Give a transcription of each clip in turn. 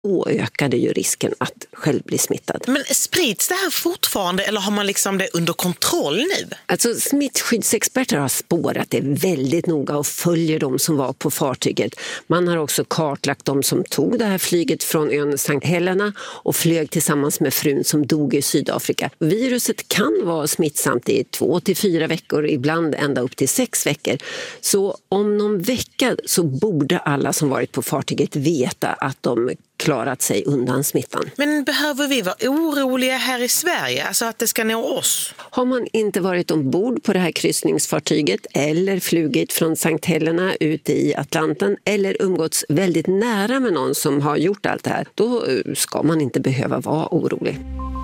då ökade ju risken att själv bli smittad. Men sprids det här fortfarande eller har man liksom det under kontroll nu? Alltså smittskyddsexperter har spårat det väldigt noga och följer de som var på fartyget. Man har också kartlagt de som tog det här flyget från ön Sankt Helena och flög tillsammans med frun som dog i Sydafrika. Viruset kan vara smittsamt i 2 till 4 veckor, ibland ända upp till 6 veckor. Så om någon vecka så borde alla som varit på fartyget veta att de klarat sig undan smittan. Men behöver vi vara oroliga här i Sverige, alltså att det ska nå oss? Har man inte varit ombord på det här kryssningsfartyget eller flugit från Sankt Helena ute i Atlanten eller umgåtts väldigt nära med någon som har gjort allt det här, då ska man inte behöva vara orolig.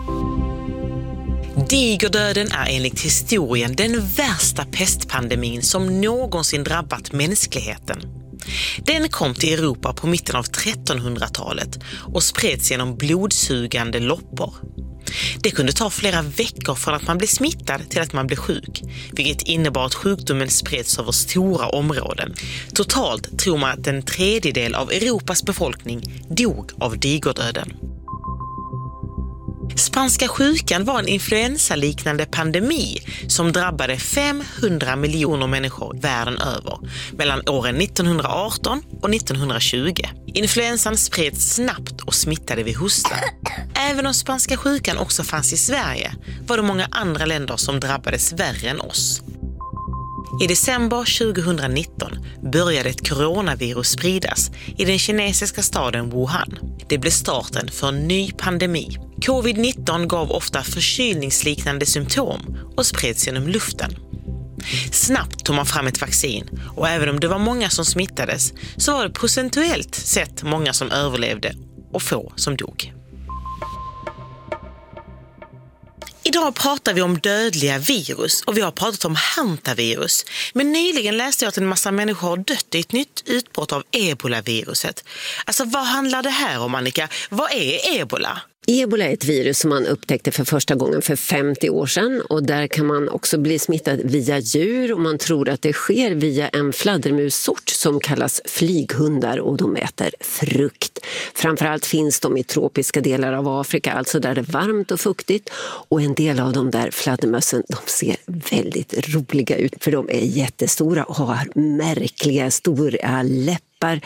Digerdöden är enligt historien den värsta pestpandemin som någonsin drabbat mänskligheten. Den kom till Europa på mitten av 1300-talet och spreds genom blodsugande loppor. Det kunde ta flera veckor från att man blev smittad till att man blev sjuk, vilket innebar att sjukdomen spreds över stora områden. Totalt tror man att en tredjedel av Europas befolkning dog av digerdöden. Spanska sjukan var en influensaliknande pandemi som drabbade 500 miljoner människor världen över mellan åren 1918 och 1920. Influensan spreds snabbt och smittade vid hosta. Även om spanska sjukan också fanns i Sverige var det många andra länder som drabbades värre än oss. I december 2019 började ett coronavirus spridas i den kinesiska staden Wuhan. Det blev starten för en ny pandemi. Covid-19 gav ofta förkylningsliknande symptom och spreds genom luften. Snabbt tog man fram ett vaccin och även om det var många som smittades så var det procentuellt sett många som överlevde och få som dog. Idag pratar vi om dödliga virus och vi har pratat om hantavirus. Men nyligen läste jag att en massa människor har dött i ett nytt utbrott av ebolaviruset. Alltså vad handlar det här om, Annika? Vad är ebola? Ebola är ett virus som man upptäckte för första gången för 50 år sedan och där kan man också bli smittad via djur och man tror att det sker via en fladdermussort som kallas flyghundar och de äter frukt. Framförallt finns de i tropiska delar av Afrika, alltså där det är varmt och fuktigt och en del av de där fladdermössen, de ser väldigt roliga ut för de är jättestora och har märkliga stora läppar.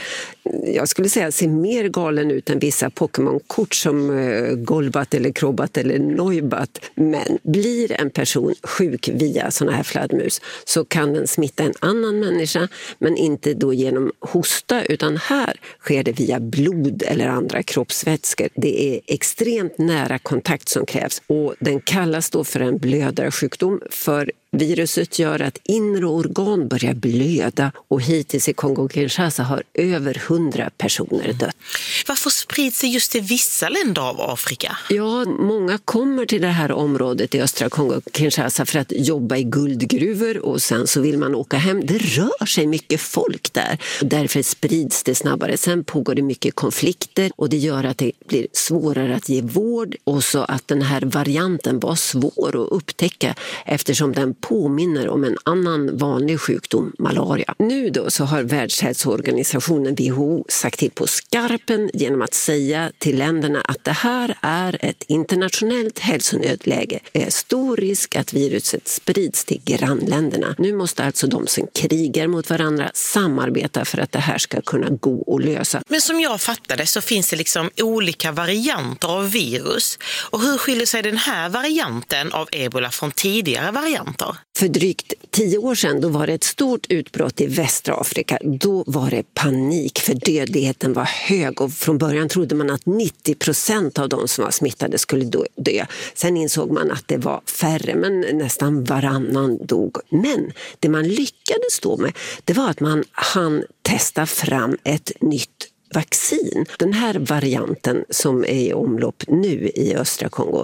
Jag skulle säga ser mer galen ut än vissa Pokémon-kort som Golbat eller Crobat eller Noibat. Men blir en person sjuk via såna här fladdermus så kan den smitta en annan människa men inte då genom hosta utan här sker det via blod eller andra kroppsvätskor. Det är extremt nära kontakt som krävs och den kallas då för en blödarsjukdom för viruset gör att inre organ börjar blöda och hittills i Kongo-Kinshasa har över 100 personer dött. Varför sprids det just till vissa länder av Afrika? Ja, många kommer till det här området i östra Kongo-Kinshasa för att jobba i guldgruvor och sen så vill man åka hem. Det rör sig mycket folk där. Därför sprids det snabbare. Sen pågår det mycket konflikter och det gör att det blir svårare att ge vård och så att den här varianten var svår att upptäcka eftersom den påminner om en annan vanlig sjukdom, malaria. Nu då så har Världshälsoorganisationen WHO sagt till på skarpen genom att säga till länderna att det här är ett internationellt hälsonödläge. Det är stor risk att viruset sprids till grannländerna. Nu måste alltså de som krigar mot varandra samarbeta för att det här ska kunna gå att lösa. Men som jag fattade så finns det liksom olika varianter av virus. Och hur skiljer sig den här varianten av ebola från tidigare varianter? För drygt 10 år sedan då var det ett stort utbrott i västra Afrika. Då var det panik för dödligheten var hög och från början trodde man att 90% av de som var smittade skulle dö. Sen insåg man att det var färre men nästan varannan dog. Men det man lyckades då med det var att man hann testa fram ett nytt vaccin. Den här varianten som är i omlopp nu i östra Kongo,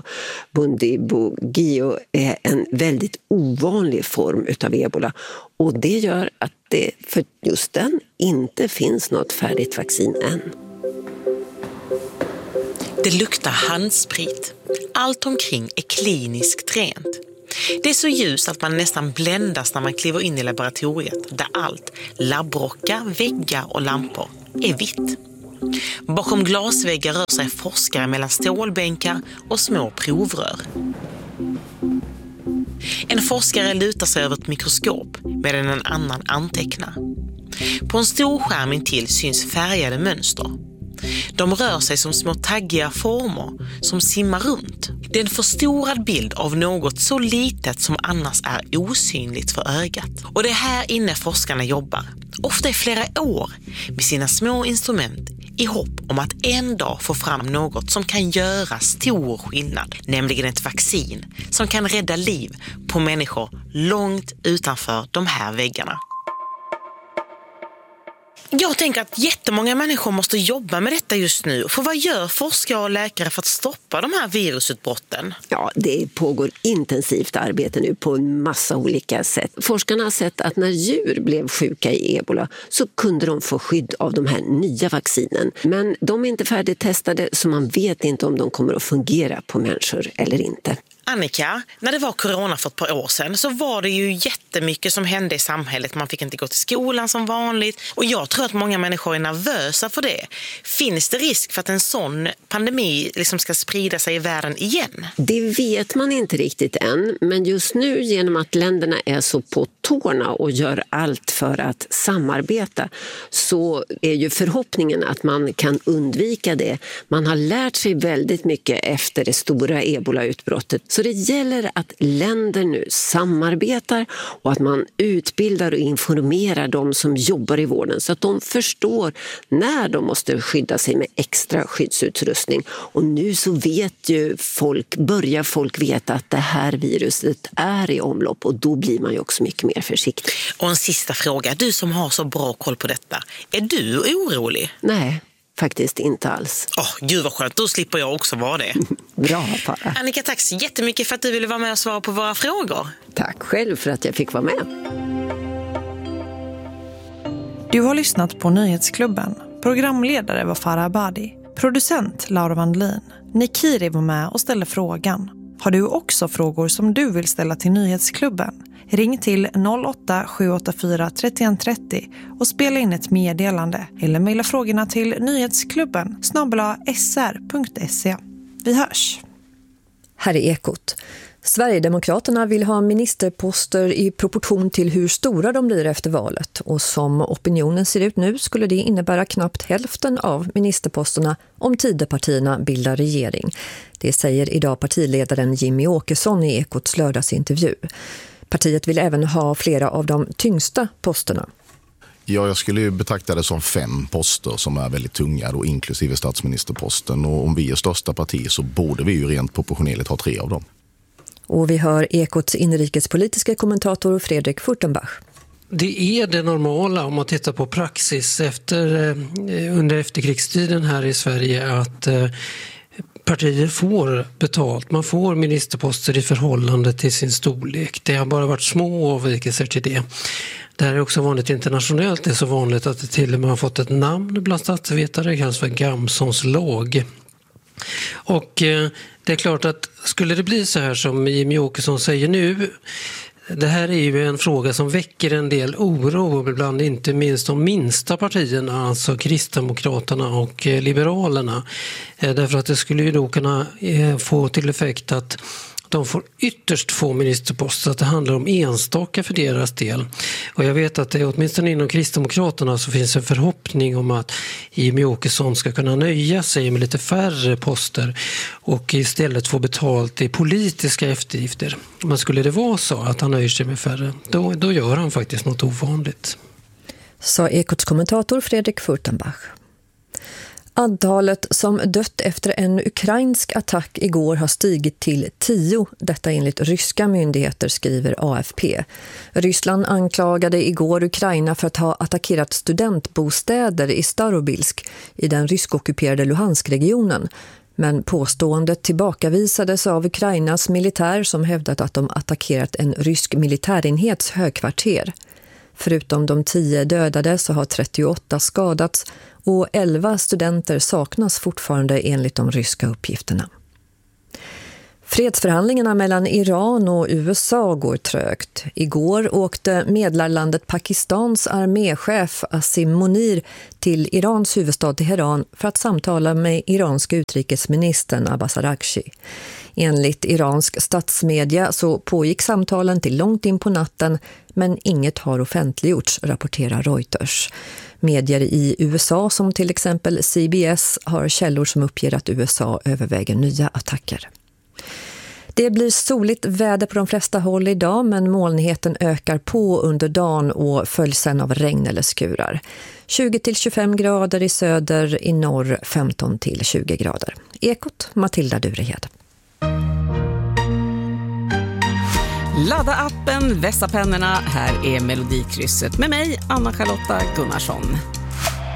Bundibugyo, är en väldigt ovanlig form utav ebola och det gör att det för just den inte finns något färdigt vaccin än. Det luktar handsprit. Allt omkring är kliniskt rent. Det är så ljust att man nästan bländas när man kliver in i laboratoriet där allt, labbrockar, väggar och lampor, är vitt. Bakom glasväggar rör sig forskare mellan stålbänkar och små provrör. En forskare lutar sig över ett mikroskop medan en annan antecknar. På en stor skärm intill syns färgade mönster. De rör sig som små taggiga former som simmar runt. Det är en förstorad bild av något så litet som annars är osynligt för ögat. Och det är här inne forskarna jobbar, ofta i flera år, med sina små instrument i hopp om att en dag få fram något som kan göra stor skillnad, nämligen ett vaccin som kan rädda liv på människor långt utanför de här väggarna. Jag tänker att jättemånga människor måste jobba med detta just nu. För vad gör forskare och läkare för att stoppa de här virusutbrotten? Ja, det pågår intensivt arbete nu på en massa olika sätt. Forskarna har sett att när djur blev sjuka i ebola så kunde de få skydd av de här nya vaccinen. Men de är inte färdigtestade så man vet inte om de kommer att fungera på människor eller inte. Annika, när det var corona för ett par år sedan så var det ju jättemycket som hände i samhället. Man fick inte gå till skolan som vanligt och jag tror att många människor är nervösa för det. Finns det risk för att en sån pandemi liksom ska sprida sig i världen igen? Det vet man inte riktigt än, men just nu genom att länderna är så på tårna och gör allt för att samarbeta så är ju förhoppningen att man kan undvika det. Man har lärt sig väldigt mycket efter det stora ebola-utbrottet. Så det gäller att länder nu samarbetar och att man utbildar och informerar de som jobbar i vården så att de förstår när de måste skydda sig med extra skyddsutrustning. Och nu så börjar folk veta att det här viruset är i omlopp och då blir man ju också mycket mer försiktig. Och en sista fråga, du som har så bra koll på detta, är du orolig? Nej. Faktiskt inte alls. Gud vad skönt, då slipper jag också vara det. Bra, Farah. Annika, tack så jättemycket för att du ville vara med och svara på våra frågor. Tack själv för att jag fick vara med. Du har lyssnat på Nyhetsklubben. Programledare var Farah Abadi. Producent Laura Wandlin. Nikiri var med och ställde frågan. Har du också frågor som du vill ställa till Nyhetsklubben? Ring till 08-784 3130 och spela in ett meddelande eller mejla frågorna till nyhetsklubben@sr.se. Vi hörs! Här är Ekot. Sverigedemokraterna vill ha ministerposter i proportion till hur stora de blir efter valet. Och som opinionen ser ut nu skulle det innebära knappt hälften av ministerposterna om Tidöpartierna bildar regering. Det säger idag partiledaren Jimmy Åkesson i Ekots lördagsintervju. Partiet vill även ha flera av de tyngsta posterna. Ja, jag skulle ju betrakta det som 5 poster som är väldigt tunga, då, inklusive statsministerposten. Och om vi är största parti så borde vi ju rent proportionellt ha 3 av dem. Och vi hör Ekots inrikespolitiska kommentator Fredrik Furtenbach. Det är det normala om man tittar på praxis under efterkrigstiden här i Sverige att partier får betalt. Man får ministerposter i förhållande till sin storlek. Det har bara varit små avvikelser till det. Det här är också vanligt internationellt. Det är så vanligt att det till och med har fått ett namn bland statsvetare. Det kallas för Gamsons lag. Och det är klart att skulle det bli så här som Jimmy Åkesson säger nu, det här är ju en fråga som väcker en del oro bland inte minst de minsta partierna, alltså Kristdemokraterna och Liberalerna. Därför att det skulle ju då kunna få till effekt att de får ytterst få ministerposter, att det handlar om enstaka för deras del. Och jag vet att det åtminstone inom Kristdemokraterna så finns en förhoppning om att Jimmy Åkesson ska kunna nöja sig med lite färre poster och istället få betalt i politiska eftergifter. Men skulle det vara så att han nöjer sig med färre, då gör han faktiskt något ovanligt. Sa Ekots kommentator Fredrik Furtenbach. Antalet som dött efter en ukrainsk attack igår har stigit till 10, detta enligt ryska myndigheter, skriver AFP. Ryssland anklagade igår Ukraina för att ha attackerat studentbostäder i Starobilsk i den ryskockuperade Luhansk-regionen. Men påståendet tillbakavisades av Ukrainas militär som hävdat att de attackerat en rysk militärenhets högkvarter. Förutom de 10 dödade så har 38 skadats och 11 studenter saknas fortfarande enligt de ryska uppgifterna. Fredsförhandlingarna mellan Iran och USA går trögt. Igår åkte medlarlandet Pakistans arméchef Asim Munir till Irans huvudstad Teheran för att samtala med iranska utrikesministern Abbas Araghchi. Enligt iransk statsmedia så pågick samtalen till långt in på natten, men inget har offentliggjorts, rapporterar Reuters. Medier i USA som till exempel CBS har källor som uppger att USA överväger nya attacker. Det blir soligt väder på de flesta håll idag, men molnigheten ökar på under dagen och följs sen av regn eller skurar. 20-25 grader i söder, i norr 15-20 grader. Ekot, Matilda Durehed. Ladda appen, vässa pennorna. Här är Melodikrysset med mig, Anna-Charlotta Gunnarsson.